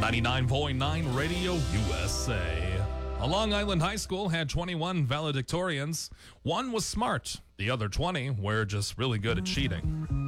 99.9 Radio USA. A Long Island high school had 21 valedictorians. One was smart. The other 20 were just really good at cheating.